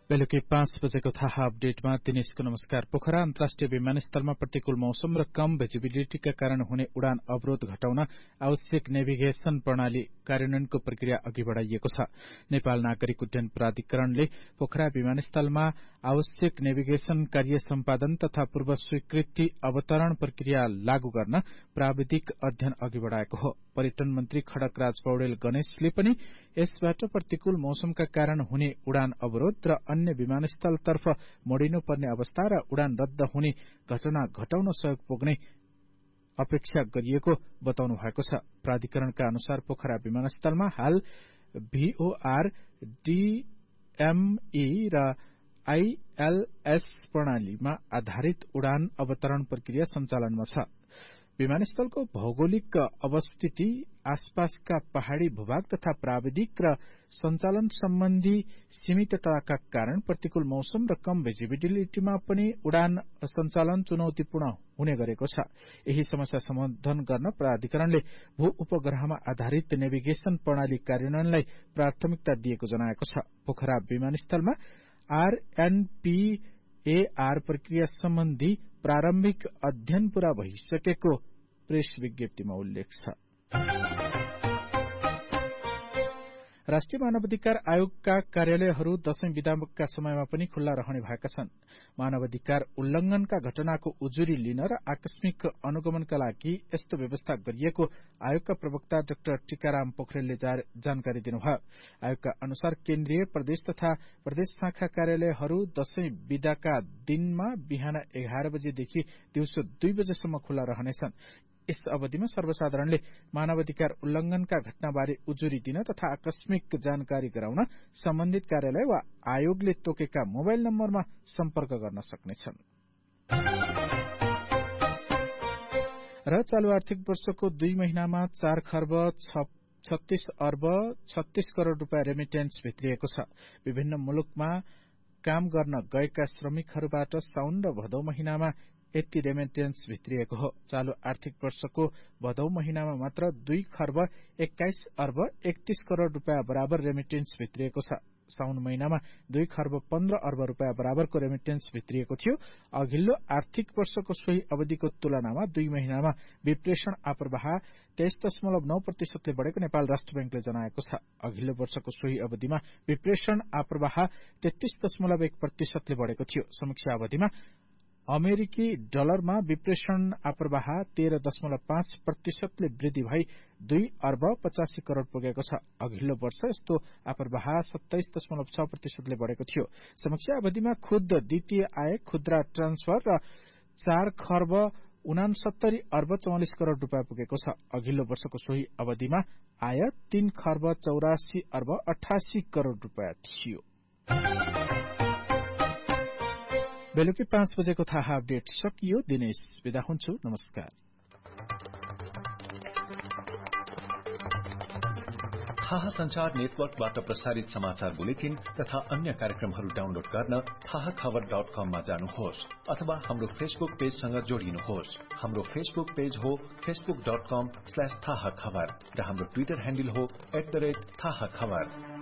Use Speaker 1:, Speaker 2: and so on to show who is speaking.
Speaker 1: बेलुकी 5 बजेको थाहा अपडेटमा दिनेशको नमस्कार। पोखरा अन्तर्राष्ट्रिय विमानस्थलमा प्रतिकूल मौसम र कम भिजिबिलिटीका कारण हुने उडान अवरोध घटाउन आवश्यक नेभिगेशन प्रणाली कार्यान्वयनको प्रक्रिया अघि बढ़ाइएको छ। नेपाल नागरिक उड्डयन प्राधिकरणले पोखरा विमानस्थलमा आवश्यक नेभिगेशन कार्य सम्पादन तथा पूर्व स्वीकृति अवतरण प्रक्रिया लागू गर्न प्राविधिक अध्ययन अघि बढ़ाएको हो। पर्यटन मन्त्री खड्गराज पौडेल गणेशले पनि यसबाट प्रतिकूल मौसमका कारण हुने उडान अवरोध र अन्य विमानस्थलतर्फ मोडिनुपर्ने अवस्था र उडान रद्द हुने घटना घटाउन सहयोग पुग्ने अपेक्षा गरिएको बताउनु भएको छ। प्राधिकरणका अनुसार पोखरा विमानस्थलमा हाल भीओआर, डीएमई र आईएलएस प्रणालीमा आधारित उडान अवतरण प्रक्रिया सञ्चालनमा छ। विमानस्थलको भौगोलिक अवस्थिति, आसपासका पहाड़ी भूभाग तथा प्राविधिक र सञ्चालन सम्बन्धी सीमितताका कारण प्रतिकूल मौसम र कम भिजिबिलिटीमा पनि उडान सञ्चालन चुनौतीपूर्ण हुने गरेको छ। यही समस्या समाधान गर्न प्राधिकरणले भू उपग्रहमा आधारित नेभिगेशन प्रणाली कार्यान्वयनलाई प्राथमिकता दिएको जनाएको छ। पोखरा विमानस्थलमा आरएनपीएआर प्रक्रिया सम्बन्धी प्रारम्भिक अध्ययन पूरा भइसकेको प्रेस विज्ञप्तिमा उल्लेख छ। राष्ट्रिय मानवाधिकार आयोगका कार्यालयहरू दशैं बिदाका समयमा पनि खुल्ला रहने भएका छन्। मानवाधिकार उल्लंघनका घटनाको उजुरी लिन र आकस्मिक अनुगमनका लागि यस्तो व्यवस्था गरिएको आयोगका प्रवक्ता डाक्टर टीकाराम पोखरेलले जानकारी दिनुभयो। आयोगका अनुसार केन्द्रीय, प्रदेश तथा प्रदेश शाखा कार्यालयहरू दशैं बिदाका दिनमा बिहान 11 बजेदेखि दिउँसो 2 बजेसम्म खुल्ला रहनेछन्। यस अवधिमा सर्वसाधारणले मानवाधिकार उल्लंघनका घटनाबारे उजुरी दिन तथा आकस्मिक जानकारी गराउन सम्बन्धित कार्यालय वा आयोगले तोकेका मोबाइल नम्बरमा सम्पर्क गर्न सक्नेछन्। र चालू आर्थिक वर्षको 2 महिनामा 4 खर्ब 36 अर्ब 36 करोड़ रूपियाँ रेमिटेन्स भित्रिएको छ। विभिन्न मुलुकमा काम गर्न गएका श्रमिकहरूबाट साउन र भदौ महिनामा यति रेमिटेन्स भित्रिएको हो। चालू आर्थिक वर्षको भदौ महिनामा मात्र 2 खर्ब 21 अर्ब 31 करोड़ रूपियाँ बराबर रेमिटेन्स भित्रिएको छ। साउन महिनामा 2 खर्ब 15 अर्ब रूपियाँ बराबरको रेमिटेन्स भित्रिएको थियो। अघिल्लो आर्थिक वर्षको सोही अवधिको तुलनामा 2 महिनामा विप्रेषण आप्रवाह 23.9% ले बढ़ेको नेपाल राष्ट्र बैंकले जनाएको छ। अघिल्लो वर्षको सोही अवधिमा विप्रेषण आप्रवाह 33.1% ले बढ़ेको थियो। समीक्षा अवधिमा अमेरिकी डलरमा विप्रेषण आप्रवाह 13.5% ले वृद्धि भई 2 अर्ब 85 करोड़ पुगेको छ। अघिल्लो वर्ष यस्तो आप्रवाह 27.6% ले बढ़ेको थियो। समीक्षा अवधिमा खुद्द द्वितीय आय, खुद्रा ट्रान्सफर र 4 खर्ब 69 अर्ब 44 करोड़ रूपियाँ पुगेको छ। अघिल्लो वर्षको सोही अवधिमा आय 3 खर्ब 84 अर्ब 88 करोड़ रूपियाँ थियो। बेलुकी 5 बजेको थाहा अपडेट सकियो। दिनेश बिदा हुन्छु। नमस्कार।
Speaker 2: थाहा संचार नेटवर्कबाट प्रसारित समाचार बुलेटिन तथा अन्य कार्यक्रमहरू डाउनलोड गर्न थाहाखबर.com मा जानुहोस् अथवा हाम्रो फेसबुक पेजसँग जोडिनुहोस्। हाम्रो फेसबुक पेज हो facebook.com/थाहाखबर र हाम्रो ट्विटर ह्यान्डल हो @थाहाखबर।